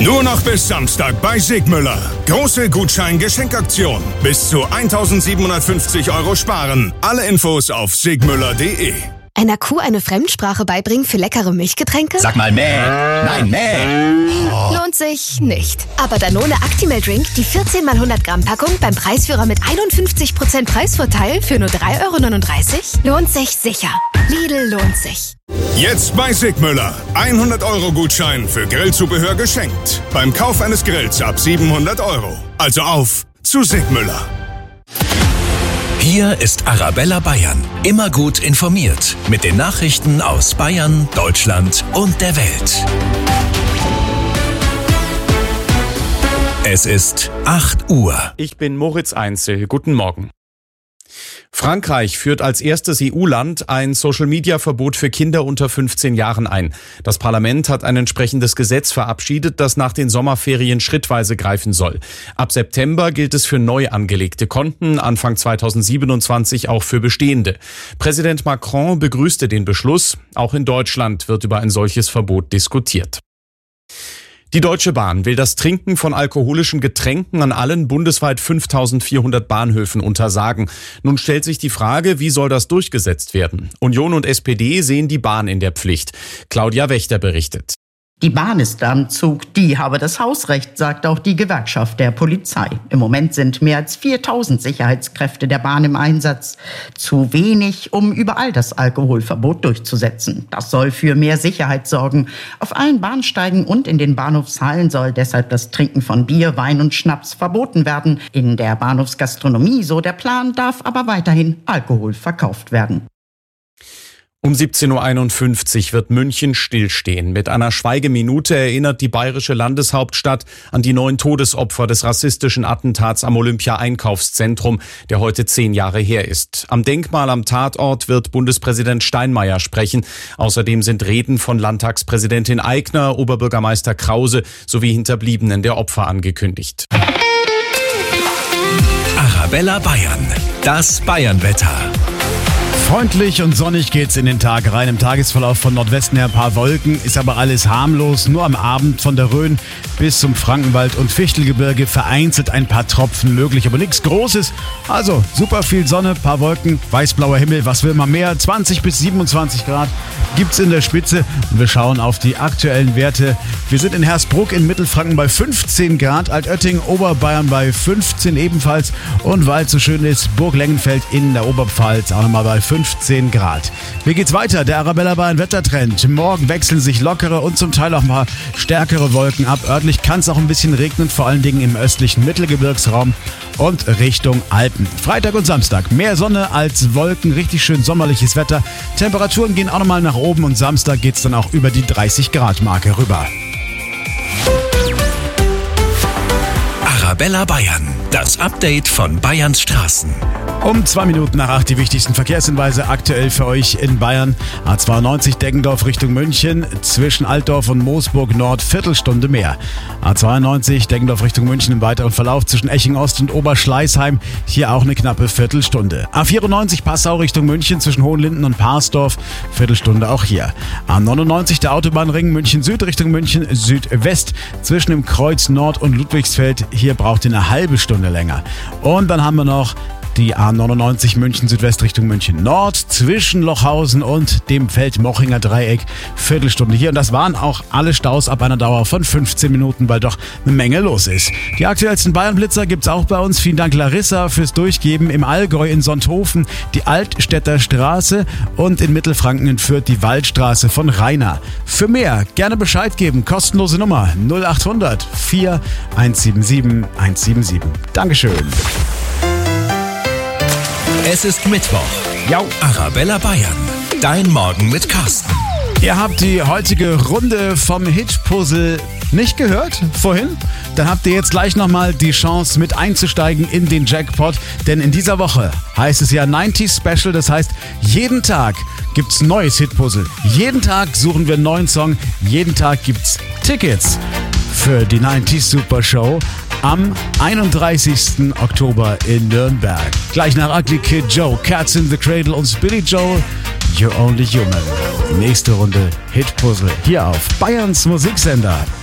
Nur noch bis Samstag bei Sigmüller. Große Gutschein-Geschenkaktion. Bis zu 1.750 € sparen. Alle Infos auf sigmüller.de. Einer Kuh eine Fremdsprache beibringen für leckere Milchgetränke? Sag mal mäh. Nein, mäh. Oh. Lohnt sich nicht. Aber Danone Actimel Drink, die 14 x 100 Gramm Packung beim Preisführer mit 51% Preisvorteil für nur 3,39 €? Lohnt sich sicher. Lidl lohnt sich. Jetzt bei Sigmüller. 100 € Gutschein für Grillzubehör geschenkt. Beim Kauf eines Grills ab 700 €. Also auf zu Sigmüller. Hier ist Arabella Bayern. Immer gut informiert. Mit den Nachrichten aus Bayern, Deutschland und der Welt. Es ist 8 Uhr. Ich bin Moritz Einzel. Guten Morgen. Frankreich führt als erstes EU-Land ein Social-Media-Verbot für Kinder unter 15 Jahren ein. Das Parlament hat ein entsprechendes Gesetz verabschiedet, das nach den Sommerferien schrittweise greifen soll. Ab September gilt es für neu angelegte Konten, Anfang 2027 auch für bestehende. Präsident Macron begrüßte den Beschluss. Auch in Deutschland wird über ein solches Verbot diskutiert. Die Deutsche Bahn will das Trinken von alkoholischen Getränken an allen bundesweit 5.400 Bahnhöfen untersagen. Nun stellt sich die Frage, wie soll das durchgesetzt werden? Union und SPD sehen die Bahn in der Pflicht. Claudia Wächter berichtet. Die Bahn ist am Zug, die habe das Hausrecht, sagt auch die Gewerkschaft der Polizei. Im Moment sind mehr als 4.000 Sicherheitskräfte der Bahn im Einsatz. Zu wenig, um überall das Alkoholverbot durchzusetzen. Das soll für mehr Sicherheit sorgen. Auf allen Bahnsteigen und in den Bahnhofshallen soll deshalb das Trinken von Bier, Wein und Schnaps verboten werden. In der Bahnhofsgastronomie, so der Plan, darf aber weiterhin Alkohol verkauft werden. Um 17.51 Uhr wird München stillstehen. Mit einer Schweigeminute erinnert die bayerische Landeshauptstadt an die 9 Todesopfer des rassistischen Attentats am Olympia-Einkaufszentrum, der heute 10 Jahre her ist. Am Denkmal am Tatort wird Bundespräsident Steinmeier sprechen. Außerdem sind Reden von Landtagspräsidentin Aigner, Oberbürgermeister Krause sowie Hinterbliebenen der Opfer angekündigt. Arabella Bayern. Das Bayernwetter. Freundlich und sonnig geht's in den Tag rein. Im Tagesverlauf von Nordwesten her ein paar Wolken, ist aber alles harmlos. Nur am Abend von der Rhön bis zum Frankenwald und Fichtelgebirge vereinzelt ein paar Tropfen möglich, aber nichts Großes. Also super viel Sonne, paar Wolken, weißblauer Himmel, was will man mehr? 20 bis 27 Grad gibt's in der Spitze. Und wir schauen auf die aktuellen Werte. Wir sind in Hersbruck in Mittelfranken bei 15 Grad, Altötting, Oberbayern bei 15 ebenfalls und weil es so schön ist, Burglengenfeld in der Oberpfalz auch nochmal bei 15 Grad. Wie geht's weiter? Der Arabella Bayern Wettertrend. Morgen wechseln sich lockere und zum Teil auch mal stärkere Wolken ab. Örtlich kann es auch ein bisschen regnen, vor allen Dingen im östlichen Mittelgebirgsraum und Richtung Alpen. Freitag und Samstag mehr Sonne als Wolken, richtig schön sommerliches Wetter. Temperaturen gehen auch nochmal nach oben und Samstag geht's dann auch über die 30 Grad Marke rüber. Arabella Bayern. Das Update von Bayerns Straßen. Um 2 Minuten nach 8 die wichtigsten Verkehrshinweise aktuell für euch in Bayern. A92 Deggendorf Richtung München, zwischen Altdorf und Moosburg Nord Viertelstunde mehr. A92 Deggendorf Richtung München im weiteren Verlauf zwischen Eching Ost und Oberschleißheim, hier auch eine knappe Viertelstunde. A94 Passau Richtung München zwischen Hohenlinden und Parsdorf, Viertelstunde auch hier. A99 der Autobahnring München Süd Richtung München Südwest zwischen dem Kreuz Nord und Ludwigsfeld, hier braucht ihr eine halbe Stunde länger. Und dann haben wir noch die A99 München Südwest Richtung München Nord zwischen Lochhausen und dem Feldmochinger Dreieck, Viertelstunde hier. Und das waren auch alle Staus ab einer Dauer von 15 Minuten, weil doch eine Menge los ist. Die aktuellsten Bayern-Blitzer gibt's auch bei uns. Vielen Dank Larissa fürs Durchgeben. Im Allgäu in Sonthofen die Altstädter Straße und in Mittelfranken in Fürth die Waldstraße von Rainer. Für mehr gerne Bescheid geben. Kostenlose Nummer 0800 4177 177. Dankeschön. Es ist Mittwoch. Ja. Arabella Bayern. Dein Morgen mit Carsten. Ihr habt die heutige Runde vom Hit-Puzzle nicht gehört vorhin? Dann habt ihr jetzt gleich nochmal die Chance mit einzusteigen in den Jackpot. Denn in dieser Woche heißt es ja 90s Special. Das heißt, jeden Tag gibt's ein neues Hit-Puzzle. Jeden Tag suchen wir einen neuen Song. Jeden Tag gibt's Tickets für die 90s Super Show am 31. Oktober in Nürnberg. Gleich nach Ugly Kid Joe, Cats in the Cradle und Billy Joel, You're Only Human. Nächste Runde Hit Puzzle hier auf Bayerns Musiksender.